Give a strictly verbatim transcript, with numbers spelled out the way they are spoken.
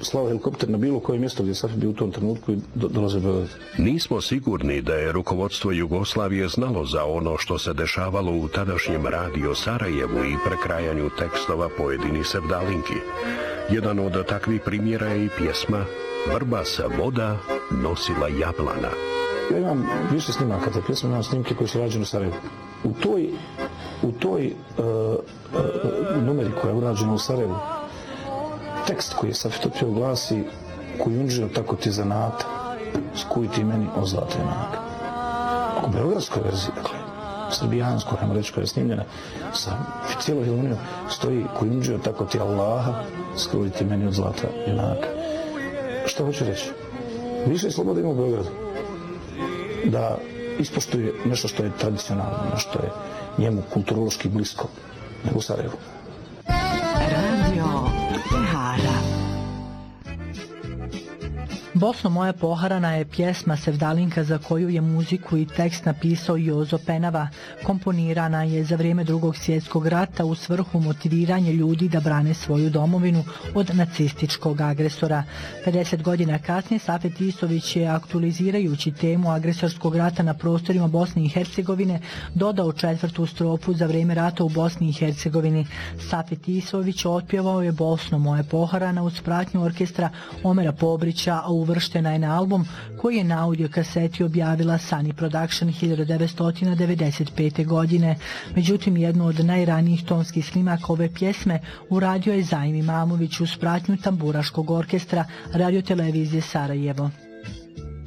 slao helikopter na bilo koje mjesto gdje Safi bio u tom trenutku i do, dolaze Beograd. Nismo sigurni da je rukovodstvo Jugoslavije znalo za ono što se dešavalo u tadašnjem Radio Sarajevu i prekrajanju tekstova pojedinih sevdalinki. Jedan od takvih primjera je i pjesma Vrba sa voda nosila jablana. Ja imam više snimaka te pjesme, imam snimke koji su rađene u Sarajevu. U toj, u toj uh, uh, numeri koja je urađena u Sarajevu, tekst koji je Safi Topio glasi Kujundžio tako ti zanata, skuj ti meni o zlata junaka. U beogradskoj verziji, dakle, srbijanskoj, ajmo reći, koja je snimljena sa cijeloj filmunijom, stoji Kujundžio tako ti Allaha, skuj ti meni od zlata junaka. Što hoću reći? Više slobode ima u Beogradu da ispoštuje nešto što je tradicionalno, nešto što je njemu kulturološki blisko, nego u Sarajevu. Radio Pohara. Bosno moja poharana je pjesma sevdalinka za koju je muziku i tekst napisao Jozo Penava. Komponirana je za vrijeme Drugog svjetskog rata u svrhu motiviranja ljudi da brane svoju domovinu od nacističkog agresora. pedeset godina kasnije Safet Isović je, aktualizirajući temu agresorskog rata na prostorima Bosne i Hercegovine, dodao četvrtu strofu za vrijeme rata u Bosni i Hercegovini. Safet Isović otpjevao je Bosno moja poharana uz pratnju orkestra Omera Pobrića, a uvrštena je na album koji je na audio kaseti objavila Sunny Production hiljadu devetsto devedeset pete. godine. Međutim, jednu od najranijih tonskih snimaka ove pjesme uradio je Zaim Imamović uz pratnju tamburaškog orkestra Radio Televizije Sarajevo.